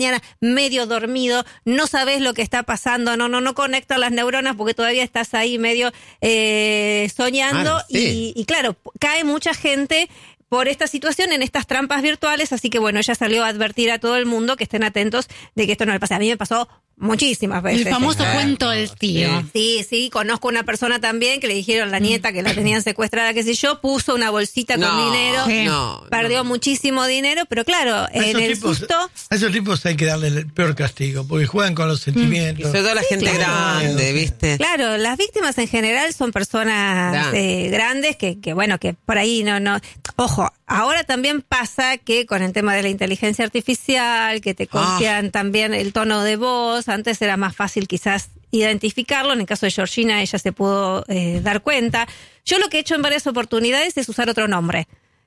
mañana, medio dormido, no sabes lo que está pasando, no conectan las neuronas porque todavía estás ahí medio soñando. Sí. Y claro, cae mucha gente por esta situación en estas trampas virtuales, así que bueno, ella salió a advertir a todo el mundo que estén atentos de que esto no le pase. A mí me pasó muchísimas veces. El famoso cuento del tío. Sí, conozco una persona también que le dijeron a la nieta que la tenían secuestrada, qué sé yo, puso una bolsita con dinero, perdió muchísimo dinero, pero claro, en el susto... A esos tipos hay que darle el peor castigo, porque juegan con los sentimientos. Y sobre todo la gente grande, ¿viste? Claro, las víctimas en general son personas grandes que bueno, que por ahí no... Ojo, ahora también pasa que con el tema de la inteligencia artificial, que te copian también el tono de voz. Antes era más fácil quizás identificarlo. En el caso de Georgina, ella se pudo dar cuenta. Yo lo que he hecho en varias oportunidades es usar otro nombre.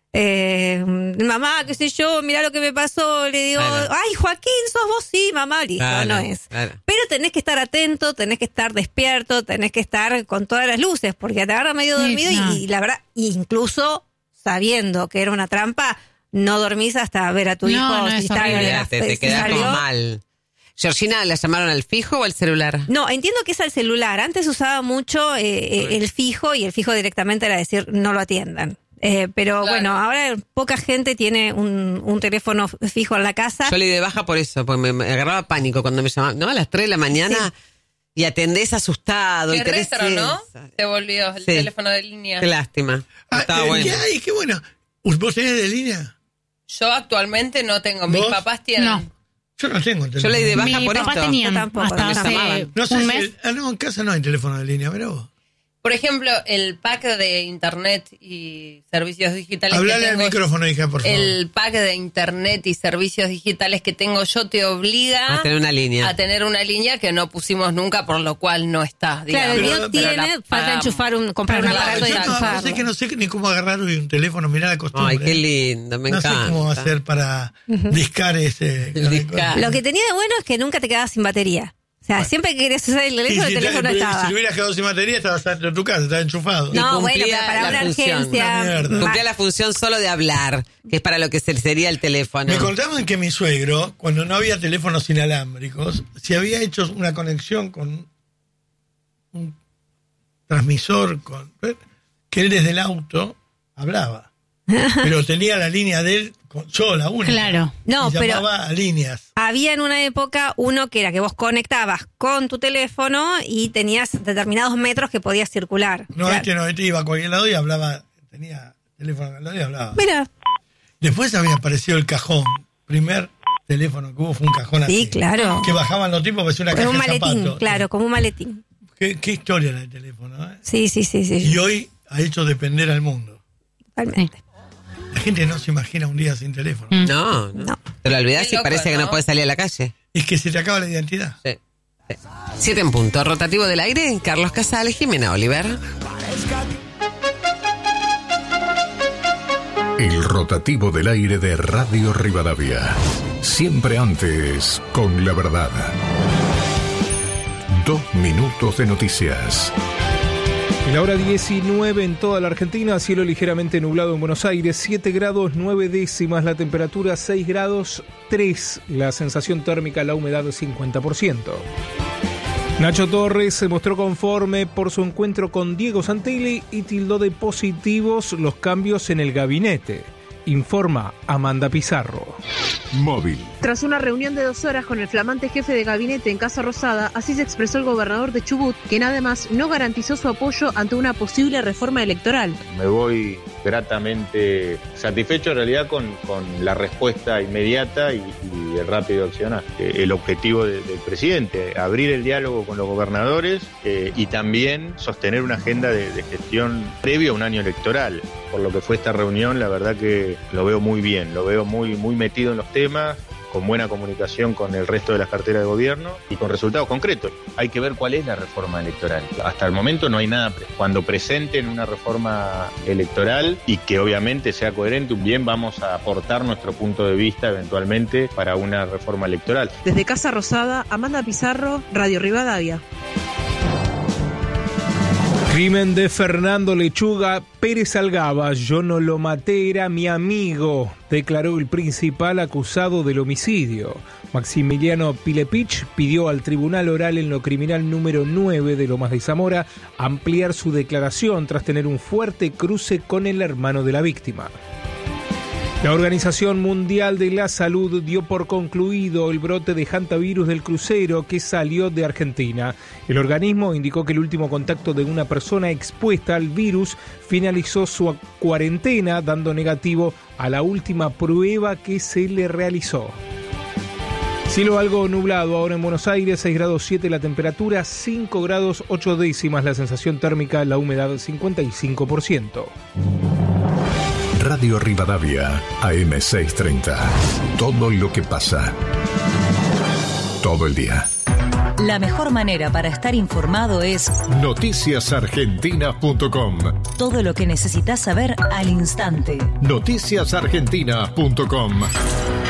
Mamá, qué sé yo, mirá lo que me pasó. Le digo, ay, Joaquín, sos vos, sí, mamá, listo, no es. Pero tenés que estar atento, tenés que estar despierto, tenés que estar con todas las luces, porque te agarra medio dormido y la verdad, incluso sabiendo que era una trampa, no dormís hasta ver a tu hijo. Si te quedás como mal. Georgina, ¿la llamaron al fijo o al celular? No, entiendo que es al celular. Antes usaba mucho el fijo, y el fijo directamente era decir no lo atiendan. Pero bueno, ahora poca gente tiene un teléfono fijo en la casa. Yo le di de baja por eso, porque me agarraba pánico cuando me llamaban. No, a las 3 de la mañana y atendés asustado. Qué y retro, ¿no? Se volvió el teléfono de línea. Qué lástima. Estaba bueno. Qué bueno. ¿Vos tenés de línea? Yo actualmente no tengo. Mis papás tienen. No. Yo no tengo teléfono. Yo le di de baja por papá esto. tenía tampoco, hasta hace no sé un mes. no, en casa no hay teléfono de línea, pero... Por ejemplo, el pack de internet y servicios digitales Hablale que al tengo, micrófono, hija, por favor. el pack de internet y servicios digitales que tengo yo te obliga A tener una línea. a tener una línea que no pusimos nunca, por lo cual no está. Claro, Digamos. Dios tiene, falta enchufar comprar un aparato y enchufarlo. No sé ni cómo agarrar hoy un teléfono, mirá la costumbre. Ay, qué lindo, me encanta. No sé cómo hacer para discar ese... Discar. Lo que tenía de bueno es que nunca te quedabas sin batería. O sea, siempre que querías usar el teléfono, el teléfono estaba. Si hubieras quedado sin batería, estabas dentro de tu casa, estaba enchufado. No, bueno, cumplía pero para la una función. urgencia... Cumplía la función solo de hablar, que es para lo que sería el teléfono. Me contaban que mi suegro, cuando no había teléfonos inalámbricos, se había hecho una conexión con un transmisor, que él desde el auto hablaba. Pero tenía la línea de él sola, única. Claro. No, y pero llamaba a líneas. había en una época uno que era que vos conectabas con tu teléfono y tenías determinados metros que podías circular. No, Claro. este iba a cualquier lado y hablaba, tenía teléfono al lado y hablaba. Mira. Después había aparecido el cajón. Primer teléfono que hubo fue un cajón así. Sí, claro. Que bajaban los tipos, parecía una Como caja un de maletín, zapatos. claro, como un maletín. Qué historia la del teléfono, ¿eh? Sí. Y hoy ha hecho depender al mundo. Totalmente. La gente no se imagina un día sin teléfono. No. Te lo olvidás Qué y loco, parece que no ¿no? puedes salir a la calle. Es que se te acaba la identidad. Sí. 7 en punto. Rotativo del aire. Carlos Casal, Jimena Oliver. El rotativo del aire de Radio Rivadavia. Siempre antes, con la verdad. 2 minutos de noticias. La hora 19 en toda la Argentina, cielo ligeramente nublado en Buenos Aires, 7 grados 9 décimas, la temperatura 6 grados 3, la sensación térmica, la humedad 50%. Nacho Torres se mostró conforme por su encuentro con Diego Santilli y tildó de positivos los cambios en el gabinete. Informa Amanda Pizarro. Móvil. Tras una reunión de 2 horas con el flamante jefe de gabinete en Casa Rosada, así se expresó el gobernador de Chubut, quien además no garantizó su apoyo ante una posible reforma electoral. Me voy gratamente satisfecho en realidad con la respuesta inmediata y el rápido accionar. El objetivo del presidente, abrir el diálogo con los gobernadores y también sostener una agenda de gestión previo a un año electoral. Por lo que fue esta reunión, la verdad que lo veo muy bien, lo veo muy metido en los temas, con buena comunicación con el resto de las carteras de gobierno y con resultados concretos. Hay que ver cuál es la reforma electoral. Hasta el momento no hay nada. Cuando presenten una reforma electoral y que obviamente sea coherente, bien vamos a aportar nuestro punto de vista eventualmente para una reforma electoral. Desde Casa Rosada, Amanda Pizarro, Radio Rivadavia. Crimen de Fernando Lechuga Pérez Algaba. Yo no lo maté, era mi amigo, declaró el principal acusado del homicidio. Maximiliano Pilepich pidió al Tribunal Oral en lo Criminal número 9 de Lomas de Zamora ampliar su declaración tras tener un fuerte cruce con el hermano de la víctima. La Organización Mundial de la Salud dio por concluido el brote de hantavirus del crucero que salió de Argentina. El organismo indicó que el último contacto de una persona expuesta al virus finalizó su cuarentena, dando negativo a la última prueba que se le realizó. Cielo algo nublado ahora en Buenos Aires, 6 grados 7 la temperatura, 5 grados 8 décimas la sensación térmica, la humedad 55%. Radio Rivadavia, AM630. Todo lo que pasa. Todo el día. La mejor manera para estar informado es noticiasargentina.com. Todo lo que necesitas saber al instante. Noticiasargentina.com.